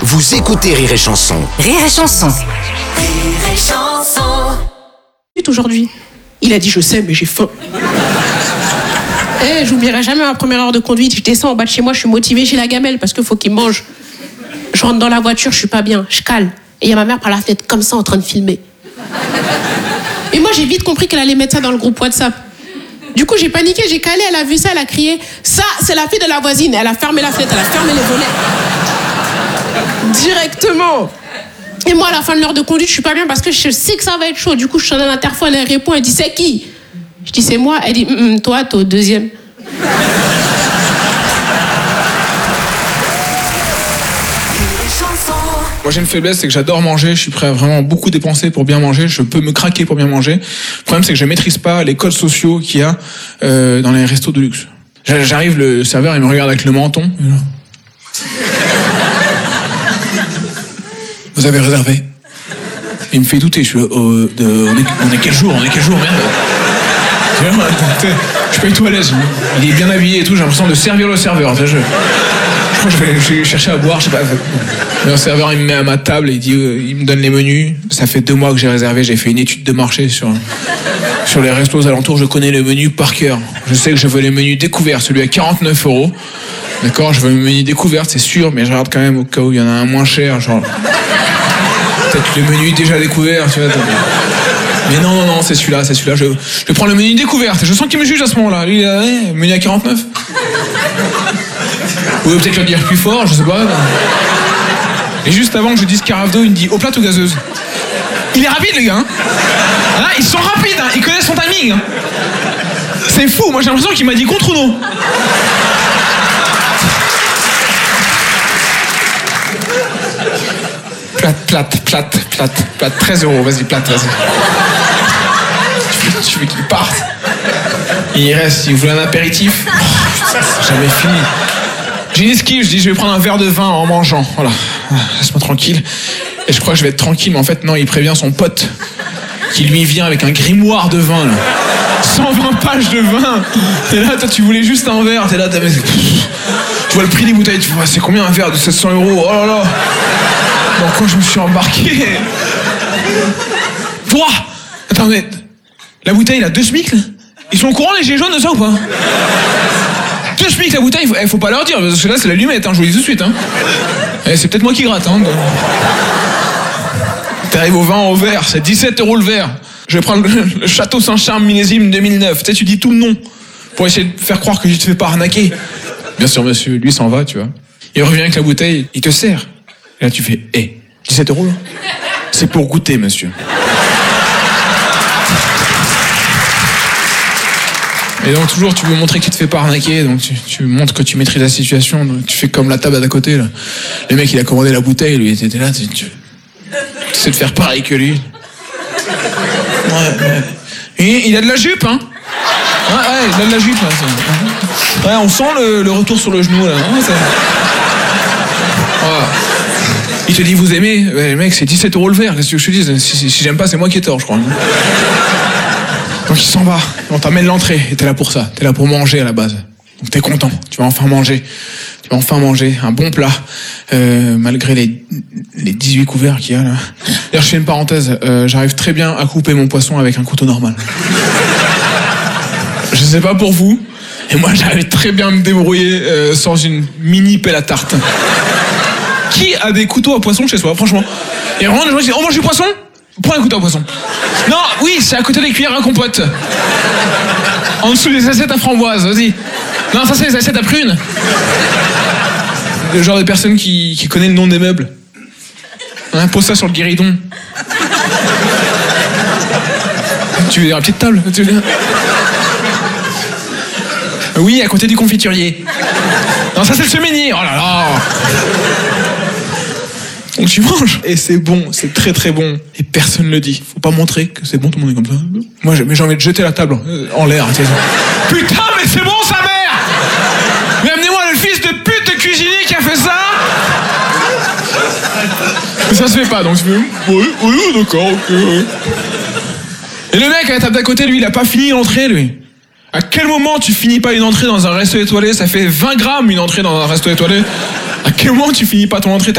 Vous écoutez Rire et Chanson. Rire et Chanson. Rire et Chanson. Aujourd'hui, il a dit je sais mais j'ai faim. J'oublierai jamais ma première heure de conduite. Je descends en bas de chez moi, je suis motivée, j'ai la gamelle parce qu'il faut qu'il mange. Je rentre dans la voiture, je suis pas bien, je cale. Et il y a ma mère par la fenêtre comme ça en train de filmer. Et moi j'ai vite compris qu'elle allait mettre ça dans le groupe WhatsApp. Du coup j'ai paniqué, j'ai calé, elle a vu ça, elle a crié « Ça, c'est la fille de la voisine !» Elle a fermé la fenêtre, elle a fermé les volets. Directement. Et moi à la fin de l'heure de conduite, je suis pas bien parce que je sais que ça va être chaud. Du coup je sonne à l'interphone, elle répond, elle dit « C'est qui ?» Je dis « C'est moi ». Elle dit « Toi, t'es au deuxième ». Moi j'ai une faiblesse, c'est que j'adore manger, je suis prêt à vraiment beaucoup dépenser pour bien manger, je peux me craquer pour bien manger. Le problème c'est que je maîtrise pas les codes sociaux qu'il y a dans les restos de luxe. J'arrive, le serveur il me regarde avec le menton. Vous avez réservé? Il me fait douter, je suis on est quel jour, merde. Je suis pas du tout à l'aise. Il est bien habillé et tout, j'ai l'impression de servir le serveur. Je crois que je vais chercher à boire, je sais pas. Le serveur il me met à ma table et il me donne les menus. Ça fait 2 mois que j'ai réservé, j'ai fait une étude de marché sur les restos aux alentours, je connais le menu par cœur. Je sais que je veux les menus découverts, celui à 49 €. D'accord, je veux le menu découvert, c'est sûr, mais je regarde quand même au cas où il y en a un moins cher, genre peut-être le menu déjà découvert, tu vois. Mais non, c'est celui-là. Je prends le menu découverte. Je sens qu'il me juge à ce moment-là. Lui, menu à 49. Ou peut-être le dire plus fort, je sais pas. Et juste avant que je dise carafe d'eau, il me dit eau plate ou gazeuse. Il est rapide, les gars. Hein, ils sont rapides, hein. Ils connaissent son timing. Hein. C'est fou. Moi, j'ai l'impression qu'il m'a dit contre ou non. Plate. 13 €. Vas-y, plate, vas-y. Tu veux qu'il parte. Il reste, il voulait un apéritif. C'est jamais fini. J'ai une esquive, je dis je vais prendre un verre de vin en mangeant. Voilà, laisse-moi tranquille. Et je crois que je vais être tranquille, mais en fait non, il prévient son pote qui lui vient avec un grimoire de vin. Là. 120 pages de vin. T'es là, toi tu voulais juste un verre. T'es là, tu vois le prix des bouteilles, tu vois c'est combien un verre de 700 €. Oh là là. Dans quoi je me suis embarqué. Toi. Attends mais la bouteille il a 2 SMIC là. Ils sont au courant les gilets jaunes de ça ou pas? 2 SMIC la bouteille, faut pas leur dire, parce que là c'est l'allumette, hein, je vous le dis tout de suite. Hein. C'est peut-être moi qui gratte. Hein, T'arrives au vin au verre, c'est 17 € le verre. Je vais prendre le Château Saint-Charles millésime 2009. Tu sais, tu dis tout le nom pour essayer de faire croire que je te fais pas arnaquer. Bien sûr monsieur, lui s'en va, tu vois. Il revient avec la bouteille, il te sert. Et là tu fais, 17 € là. C'est pour goûter monsieur. Et donc toujours tu veux montrer que tu te fais pas arnaquer, donc tu montres que tu maîtrises la situation, donc tu fais comme la table d'à côté là. Le mec il a commandé la bouteille, lui il était là, tu essaies de faire pareil que lui. Ouais. Et il a de la jupe hein. Ouais, il a de la jupe là. Ouais, on sent le retour sur le genou là. Ouais. Il te dit vous aimez, ouais, mec c'est 17 € le verre, qu'est-ce que je te dis, si j'aime pas c'est moi qui ai tort je crois. Donc il s'en va, on t'amène l'entrée, et t'es là pour ça, t'es là pour manger à la base. Donc t'es content, tu vas enfin manger un bon plat, malgré les 18 couverts qu'il y a là. D'ailleurs je fais une parenthèse, j'arrive très bien à couper mon poisson avec un couteau normal. Je sais pas pour vous, et moi j'arrive très bien à me débrouiller sans une mini pelle à tarte. Qui a des couteaux à poisson chez soi, franchement? Et vraiment les gens disent, on mange du poisson? Prends un couteau à poisson. Non, oui, c'est à côté des cuillères à compote. En dessous des assiettes à framboise, vas-y. Non, ça c'est les assiettes à prunes. Le genre de personne qui connaît le nom des meubles. Hein, pose ça sur le guéridon. Tu veux dire la petite table? Oui, à côté du confiturier. Non, ça c'est le semainier. Oh là là. Donc tu manges et c'est bon, c'est très très bon et personne ne le dit. Faut pas montrer que c'est bon, tout le monde est comme ça. Moi j'ai envie de jeter la table en l'air. Putain mais c'est bon sa mère. Mais amenez-moi le fils de pute de cuisinier qui a fait ça. Mais ça se fait pas donc je fais oui d'accord ok. Et le mec à la table d'à côté lui il a pas fini l'entrée lui. À quel moment tu finis pas une entrée dans un resto étoilé? Ça fait 20 grammes une entrée dans un resto étoilé. À quel moment tu finis pas ton entrée?